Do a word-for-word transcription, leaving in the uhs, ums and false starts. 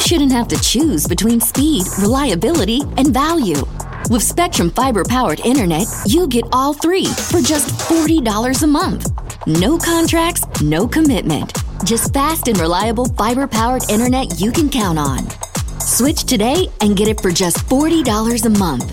shouldn't have to choose between speed, reliability, and value. With Spectrum Fiber-powered internet, you get all three for just forty dollars a month. No contracts, no commitment. Just fast and reliable fiber-powered internet you can count on. Switch today and get it for just forty dollars a month.